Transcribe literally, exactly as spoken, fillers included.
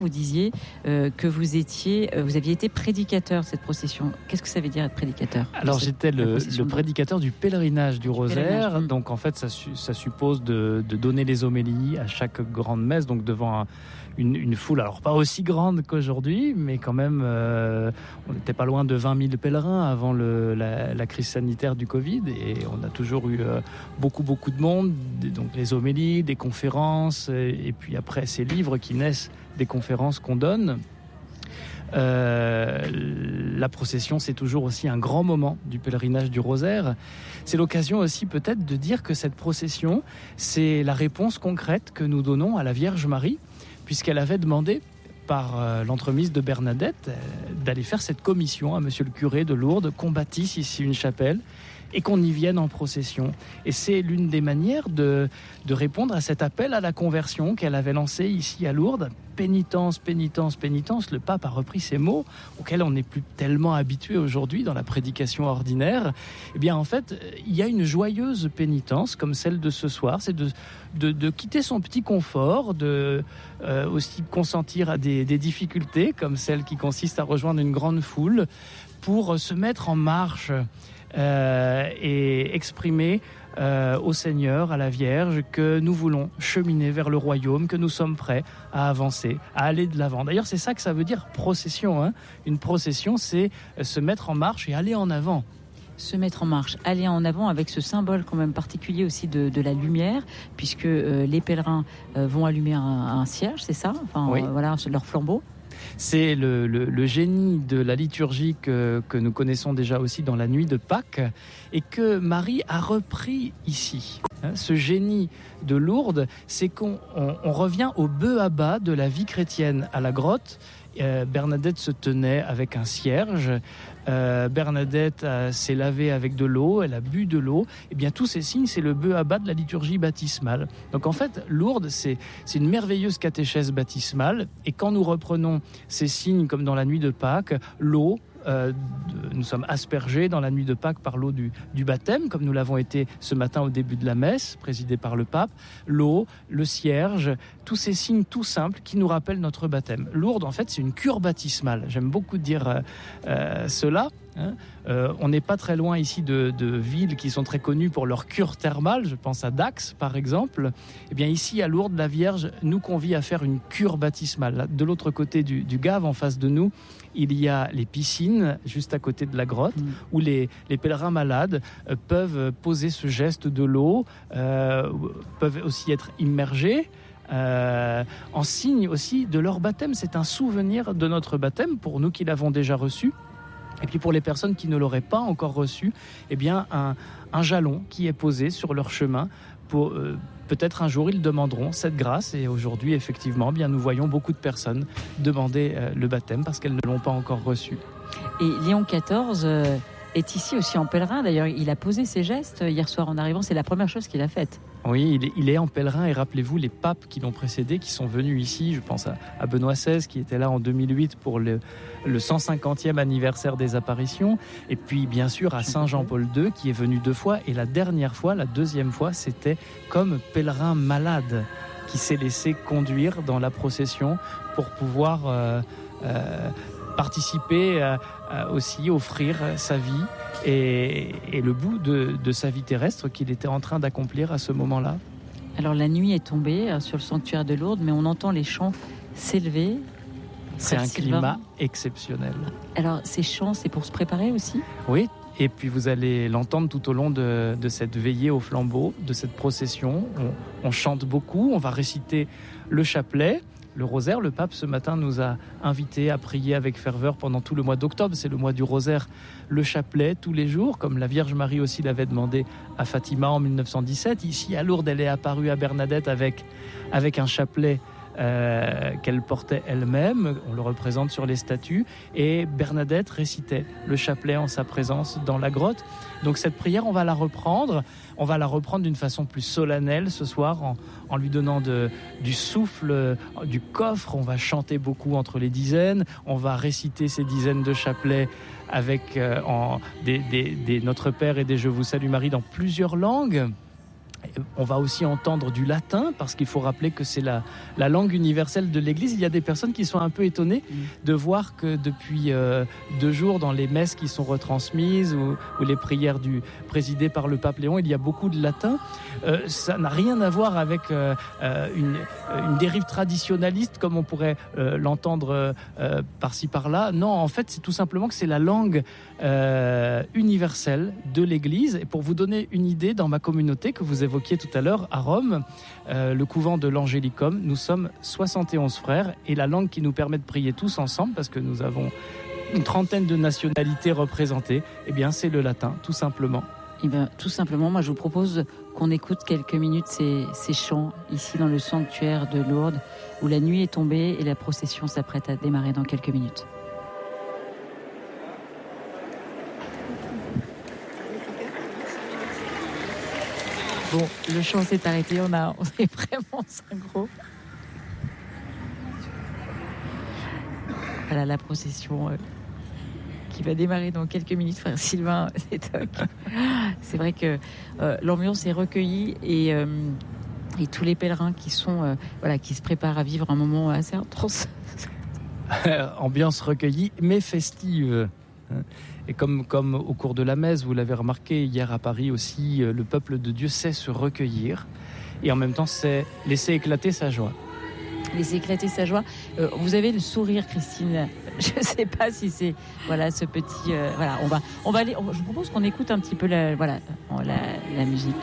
Vous disiez euh, que vous étiez, euh, vous aviez été prédicateur de cette procession. Qu'est-ce que ça veut dire être prédicateur ? Alors j'étais le, le prédicateur du pèlerinage du, du rosaire. Pèlerinage. Donc en fait, ça, ça suppose de, de donner les homélies à chaque grande messe, donc devant un, une, une foule, alors pas aussi grande qu'aujourd'hui, mais quand même, euh, on n'était pas loin de vingt mille pèlerins avant le, la, la crise sanitaire du Covid, et on a toujours eu euh, beaucoup beaucoup de monde, donc les homélies, des conférences, et, et puis après ces livres qui naissent des conférences qu'on donne. Euh, la procession, c'est toujours aussi un grand moment du pèlerinage du rosaire. C'est l'occasion aussi peut-être de dire que cette procession, c'est la réponse concrète que nous donnons à la Vierge Marie, puisqu'elle avait demandé par euh, l'entremise de Bernadette euh, d'aller faire cette commission à monsieur le curé de Lourdes, qu'on bâtisse ici une chapelle et qu'on y vienne en procession. Et c'est l'une des manières de, de répondre à cet appel à la conversion qu'elle avait lancé ici à Lourdes. Pénitence, pénitence, pénitence. Le pape a repris ces mots auxquels on n'est plus tellement habitué aujourd'hui dans la prédication ordinaire. Eh bien, en fait, il y a une joyeuse pénitence comme celle de ce soir. C'est de, de, de quitter son petit confort, de euh, aussi consentir à des, des difficultés comme celle qui consiste à rejoindre une grande foule pour se mettre en marche Euh, et exprimer euh, au Seigneur, à la Vierge, que nous voulons cheminer vers le royaume, que nous sommes prêts à avancer, à aller de l'avant. D'ailleurs, c'est ça que ça veut dire procession, hein. Une procession, c'est se mettre en marche et aller en avant. Se mettre en marche, aller en avant avec ce symbole quand même particulier aussi de, de la lumière, puisque euh, les pèlerins euh, vont allumer un, un cierge, c'est ça ? Enfin, oui. euh, voilà, leur flambeau. C'est le, le, le génie de la liturgie que, que nous connaissons déjà aussi dans la nuit de Pâques et que Marie a repris ici. Ce génie de Lourdes, c'est qu'on on, on revient au bœuf à bas de la vie chrétienne à la grotte. Euh, Bernadette se tenait avec un cierge. Euh, Bernadette euh, s'est lavée avec de l'eau, elle a bu de l'eau. Et bien tous ces signes, c'est le bœuf à bas de la liturgie baptismale. Donc en fait, Lourdes, c'est, c'est une merveilleuse catéchèse baptismale. Et quand nous reprenons ces signes comme dans la nuit de Pâques, l'eau, Euh, de, nous sommes aspergés dans la nuit de Pâques par l'eau du, du baptême, comme nous l'avons été ce matin au début de la messe, présidée par le pape. L'eau, le cierge, tous ces signes tout simples qui nous rappellent notre baptême. Lourdes, en fait, c'est une cure baptismale. J'aime beaucoup dire euh, euh, cela. Hein. Euh, on n'est pas très loin ici de, de villes qui sont très connues pour leur cure thermale. Je pense à Dax, par exemple. Eh bien, ici, à Lourdes, la Vierge nous convie à faire une cure baptismale. De l'autre côté du, du Gave, en face de nous, il y a les piscines, juste à côté de la grotte, mmh. où les, les pèlerins malades euh, peuvent poser ce geste de l'eau, euh, peuvent aussi être immergés, euh, en signe aussi de leur baptême. C'est un souvenir de notre baptême, pour nous qui l'avons déjà reçu. Et puis pour les personnes qui ne l'auraient pas encore reçu, eh bien un, un jalon qui est posé sur leur chemin. Pour, euh, peut-être un jour ils demanderont cette grâce. Et aujourd'hui, effectivement, eh bien nous voyons beaucoup de personnes demander euh, le baptême parce qu'elles ne l'ont pas encore reçu. Et Léon quatorze euh, est ici aussi en pèlerin. D'ailleurs, il a posé ses gestes hier soir en arrivant. C'est la première chose qu'il a faite. Oui, il est, il est en pèlerin et rappelez-vous les papes qui l'ont précédé, qui sont venus ici. Je pense à, à Benoît seize qui était là en deux mille huit pour le, le cent cinquantième anniversaire des apparitions. Et puis bien sûr à Saint Jean-Paul deux qui est venu deux fois. Et la dernière fois, la deuxième fois, c'était comme pèlerin malade qui s'est laissé conduire dans la procession pour pouvoir euh, euh, participer, euh, aussi offrir sa vie. Et, et le bout de, de sa vie terrestre qu'il était en train d'accomplir à ce moment-là. Alors la nuit est tombée sur le sanctuaire de Lourdes, mais on entend les chants s'élever. C'est un Sylvain. Climat exceptionnel. Alors ces chants, c'est pour se préparer aussi ? Oui, et puis vous allez l'entendre tout au long de, de cette veillée au flambeau, de cette procession. On, on chante beaucoup, on va réciter le chapelet. Le rosaire, le pape ce matin nous a invités à prier avec ferveur pendant tout le mois d'octobre. C'est le mois du rosaire, le chapelet tous les jours, comme la Vierge Marie aussi l'avait demandé à Fatima en mille neuf cent dix-sept. Ici à Lourdes, elle est apparue à Bernadette avec, avec un chapelet euh, qu'elle portait elle-même. On le représente sur les statues. Et Bernadette récitait le chapelet en sa présence dans la grotte. Donc cette prière, on va la reprendre. On va la reprendre d'une façon plus solennelle ce soir en, en lui donnant de, du souffle, du coffre. On va chanter beaucoup entre les dizaines. On va réciter ces dizaines de chapelets avec euh, en, des, des, des Notre Père et des Je vous salue Marie dans plusieurs langues. On va aussi entendre du latin, parce qu'il faut rappeler que c'est la, la langue universelle de l'Église. Il y a des personnes qui sont un peu étonnées mmh. de voir que depuis euh, deux jours, dans les messes qui sont retransmises ou, ou les prières du, présidées par le pape Léon, il y a beaucoup de latin. Euh, ça n'a rien à voir avec euh, une, une dérive traditionnaliste, comme on pourrait euh, l'entendre euh, par-ci par-là. Non, en fait, c'est tout simplement que c'est la langue euh, universelle de l'Église. Et pour vous donner une idée, dans ma communauté que vous évoquiez tout à l'heure, à Rome, euh, le couvent de l'Angélicum, nous sommes soixante et onze frères, et la langue qui nous permet de prier tous ensemble, parce que nous avons une trentaine de nationalités représentées, eh bien c'est le latin, tout simplement. Eh bien, tout simplement, moi je vous propose qu'on écoute quelques minutes ces, ces chants ici dans le sanctuaire de Lourdes, où la nuit est tombée et la procession s'apprête à démarrer dans quelques minutes. Bon, le chant s'est arrêté, on, a, on est vraiment synchro. Voilà la procession euh, qui va démarrer dans quelques minutes, frère Sylvain. C'est, c'est vrai que euh, l'ambiance est recueillie et, euh, et tous les pèlerins qui, sont, euh, voilà, qui se préparent à vivre un moment assez intense. Ambiance recueillie mais festive. Et comme, comme au cours de la messe, vous l'avez remarqué hier à Paris aussi, le peuple de Dieu sait se recueillir et en même temps sait laisser éclater sa joie. Laisser éclater sa joie. Euh, vous avez le sourire, Christine. Je ne sais pas si c'est voilà ce petit. Euh, voilà, on va on va aller. On, je vous propose qu'on écoute un petit peu la voilà la, la musique.